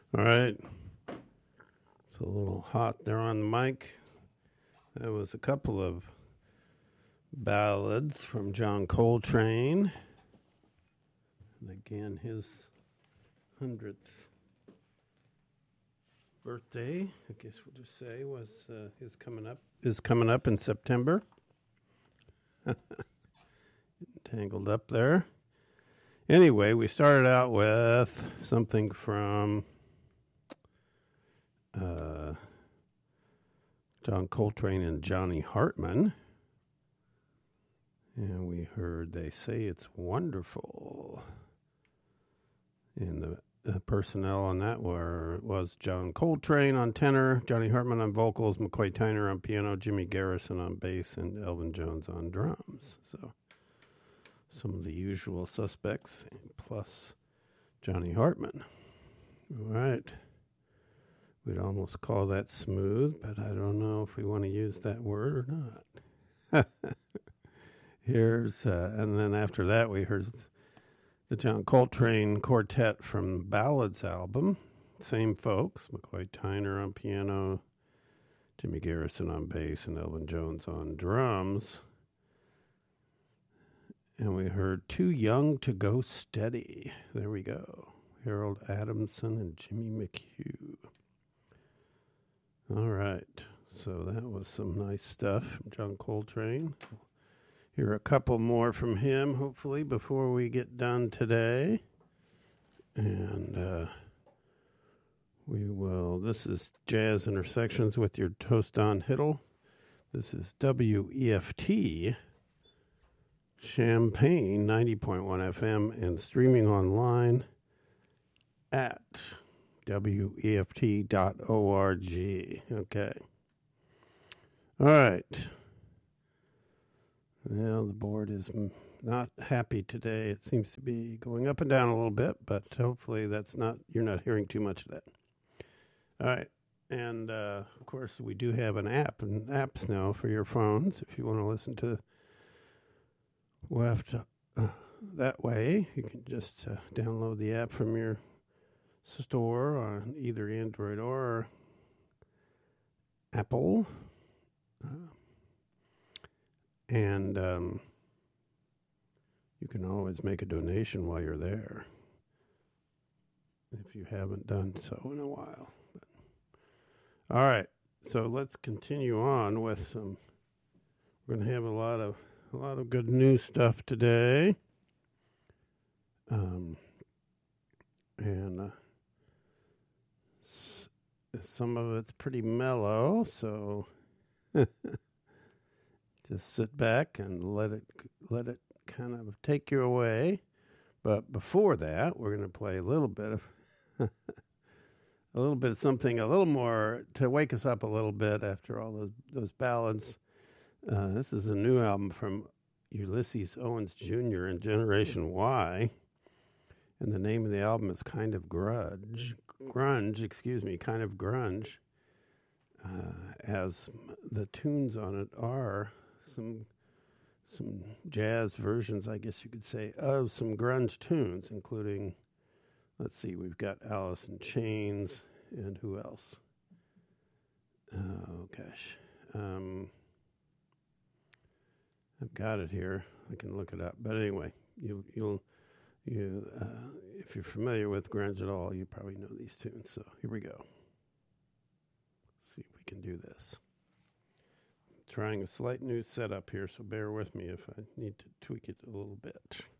All right. It's a little hot there on the mic. That was a couple of ballads from John Coltrane. And again, his 100th birthday, I guess we'll just say, is coming up in September. Tangled up there. Anyway, we started out with something from John Coltrane and Johnny Hartman. And we heard They Say It's Wonderful. And the personnel on that was John Coltrane on tenor, Johnny Hartman on vocals, McCoy Tyner on piano, Jimmy Garrison on bass, and Elvin Jones on drums. So some of the usual suspects, plus Johnny Hartman. All right. We'd almost call that smooth, but I don't know if we want to use that word or not. And then after that, we heard the John Coltrane Quartet from Ballads album. Same folks, McCoy Tyner on piano, Jimmy Garrison on bass, and Elvin Jones on drums. And we heard Too Young to Go Steady. There we go. Harold Adamson and Jimmy McHugh. All right. So that was some nice stuff from John Coltrane. Hear a couple more from him, hopefully, before we get done today. And we will. This is Jazz Intersections with your host, Don Hiddle. This is WEFT Champaign 90.1 FM and streaming online at WEFT.org. Okay. All right. Well, the board is not happy today. It seems to be going up and down a little bit, but hopefully you're not hearing too much of that. All right. And, of course, we do have an app and apps now for your phones. If you want to listen to WEFT that way, you can just download the app from your store on either Android or Apple. And you can always make a donation while you're there if you haven't done so in a while. But, all right, so let's continue on with some. We're going to have a lot of good new stuff today, and some of it's pretty mellow, so. Just sit back and let it kind of take you away. But before that, we're going to play a little bit of something a little more to wake us up a little bit after all those ballads. This is a new album from Ulysses Owens Jr. and Generation Y, and the name of the album is Kind of Grunge. Kind of Grunge. As the tunes on it are some jazz versions, I guess you could say, of some grunge tunes, including, let's see, we've got Alice in Chains, and who else? Oh, gosh. I've got it here. I can look it up. But anyway, if you're familiar with grunge at all, you probably know these tunes. So here we go. Let's see if we can do this. I'm trying a slight new setup here, so bear with me if I need to tweak it a little bit.